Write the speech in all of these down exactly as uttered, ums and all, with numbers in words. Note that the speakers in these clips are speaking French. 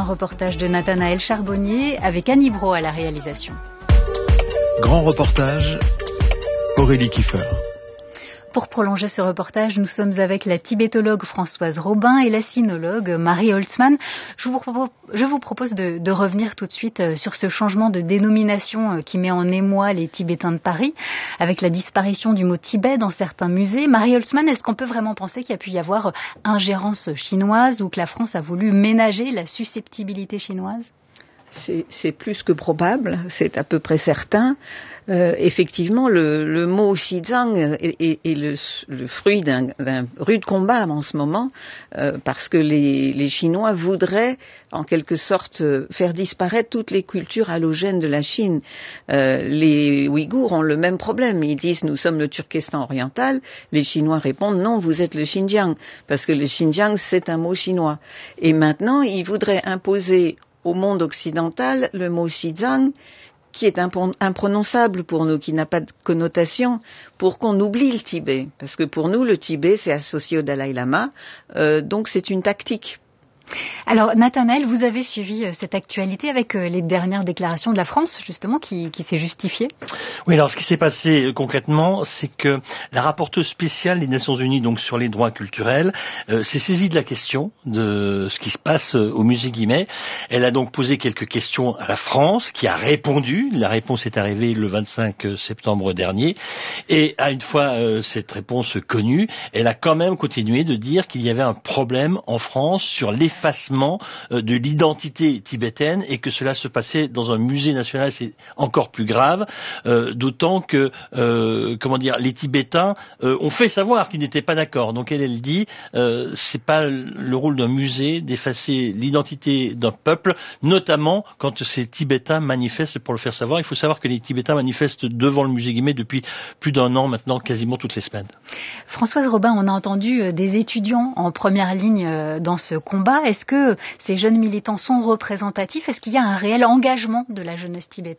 reportage de Nathanaël Charbonnier avec Annie Brault à la réalisation. Grand reportage, Aurélie Kiefer. Pour prolonger ce reportage, nous sommes avec la tibétologue Françoise Robin et la sinologue Marie Holtzmann. Je vous propose, je vous propose de, de revenir tout de suite sur ce changement de dénomination qui met en émoi les Tibétains de Paris, avec la disparition du mot Tibet dans certains musées. Marie Holtzmann, est-ce qu'on peut vraiment penser qu'il y a pu y avoir ingérence chinoise ou que la France a voulu ménager la susceptibilité chinoise ? C'est, c'est plus que probable, c'est à peu près certain. Euh, effectivement, le, le mot Xizang est, est, est le, le fruit d'un, d'un rude combat en ce moment, euh, parce que les, les Chinois voudraient, en quelque sorte, faire disparaître toutes les cultures allogènes de la Chine. Euh, les Ouïghours ont le même problème. Ils disent « nous sommes le Turkestan oriental ». Les Chinois répondent « non, vous êtes le Xinjiang », parce que le Xinjiang, c'est un mot chinois. Et maintenant, ils voudraient imposer au monde occidental le mot Xizang, qui est imprononçable pour nous, qui n'a pas de connotation, pour qu'on oublie le Tibet. Parce que pour nous, le Tibet, c'est associé au Dalai Lama, euh, donc c'est une tactique. Alors Nathanaël, vous avez suivi cette actualité avec les dernières déclarations de la France, justement, qui, qui s'est justifiée. Oui, alors ce qui s'est passé concrètement, c'est que la rapporteuse spéciale des Nations Unies donc sur les droits culturels euh, s'est saisie de la question de ce qui se passe au musée Guimet. Elle a donc posé quelques questions à la France, qui a répondu. La réponse est arrivée le vingt-cinq septembre dernier. Et à une fois euh, cette réponse connue, elle a quand même continué de dire qu'il y avait un problème en France sur les effacement de l'identité tibétaine et que cela se passait dans un musée national, c'est encore plus grave, euh, d'autant que, euh, comment dire, les Tibétains euh, ont fait savoir qu'ils n'étaient pas d'accord. Donc elle, elle dit, euh, c'est pas le rôle d'un musée d'effacer l'identité d'un peuple, notamment quand ces Tibétains manifestent pour le faire savoir. Il faut savoir que les Tibétains manifestent devant le musée Guimet depuis plus d'un an maintenant, quasiment toutes les semaines. Françoise Robin, on a entendu des étudiants en première ligne dans ce combat. Est-ce que ces jeunes militants sont représentatifs ? Est-ce qu'il y a un réel engagement de la jeunesse tibétaine ?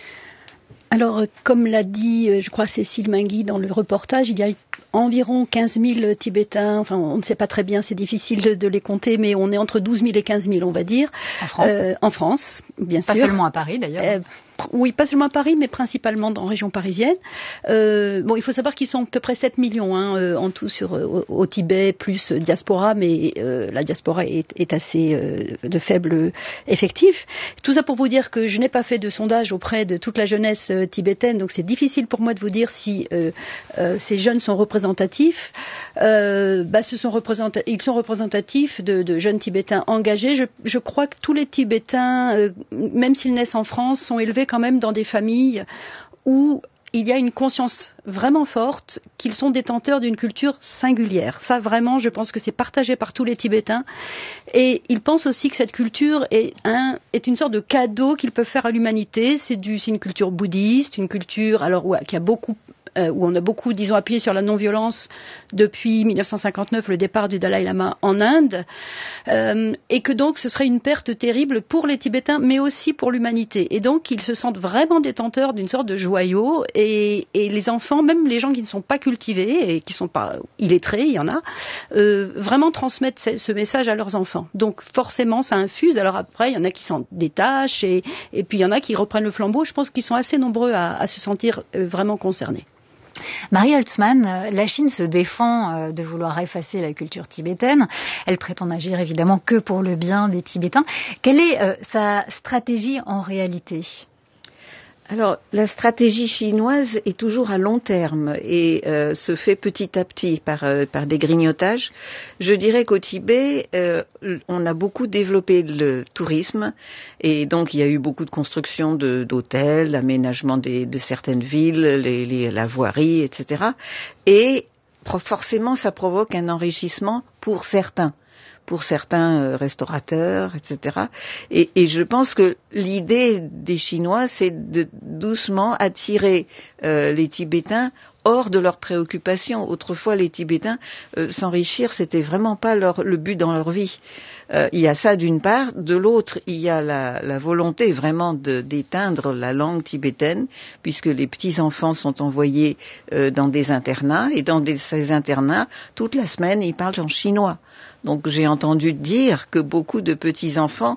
Alors, comme l'a dit, je crois, Cécile Mingui dans le reportage, il y a environ quinze mille Tibétains, enfin on ne sait pas très bien, c'est difficile de, de les compter, mais on est entre douze mille et quinze mille, on va dire. En France euh, En France, bien pas sûr. Pas seulement à Paris d'ailleurs. Euh, Oui, pas seulement à Paris, mais principalement dans la région parisienne. Euh, bon, il faut savoir qu'ils sont à peu près sept millions hein, euh, en tout sur, euh, au, au Tibet, plus euh, diaspora, mais euh, la diaspora est, est assez euh, de faible effectif. Tout ça pour vous dire que je n'ai pas fait de sondage auprès de toute la jeunesse euh, tibétaine, donc c'est difficile pour moi de vous dire si euh, euh, ces jeunes sont représentatifs. Euh, bah, ce sont représenta- ils sont représentatifs de, de jeunes Tibétains engagés. Je, je crois que tous les Tibétains, euh, même s'ils naissent en France, sont élevés quand même dans des familles où il y a une conscience vraiment forte qu'ils sont détenteurs d'une culture singulière. Ça, vraiment, je pense que c'est partagé par tous les Tibétains. Et ils pensent aussi que cette culture est, un, est une sorte de cadeau qu'ils peuvent faire à l'humanité. C'est, du, c'est une culture bouddhiste, une culture alors ouais, qui a beaucoup... Euh, où on a beaucoup, disons, appuyé sur la non-violence depuis dix-neuf cent cinquante-neuf, le départ du Dalai Lama en Inde, euh, et que donc ce serait une perte terrible pour les Tibétains, mais aussi pour l'humanité. Et donc ils se sentent vraiment détenteurs d'une sorte de joyau, et, et les enfants, même les gens qui ne sont pas cultivés et qui ne sont pas illettrés, il y en a, euh, vraiment transmettent ce, ce message à leurs enfants. Donc forcément, ça infuse. Alors après, il y en a qui s'en détachent, et, et puis il y en a qui reprennent le flambeau. Je pense qu'ils sont assez nombreux à, à se sentir euh, vraiment concernés. Marie Holtzmann, la Chine se défend de vouloir effacer la culture tibétaine. Elle prétend agir évidemment que pour le bien des Tibétains. Quelle est euh, sa stratégie en réalité ? Alors, la stratégie chinoise est toujours à long terme et euh, se fait petit à petit par, euh, par des grignotages. Je dirais qu'au Tibet, euh, on a beaucoup développé le tourisme et donc il y a eu beaucoup de construction de, d'hôtels, d'aménagement des, de certaines villes, les, les, la voirie, et cetera. Et forcément, ça provoque un enrichissement pour certains. pour certains euh, restaurateurs, et cetera. Et, et je pense que l'idée des Chinois, c'est de doucement attirer euh, les Tibétains hors de leurs préoccupations. Autrefois, les Tibétains, euh, s'enrichir, c'était vraiment pas leur, le but dans leur vie. Euh, il y a ça d'une part. De l'autre, il y a la, la volonté vraiment de, d'éteindre la langue tibétaine, puisque les petits-enfants sont envoyés euh, dans des internats, et dans des, ces internats, toute la semaine, ils parlent en chinois. Donc j'ai entendu dire que beaucoup de petits-enfants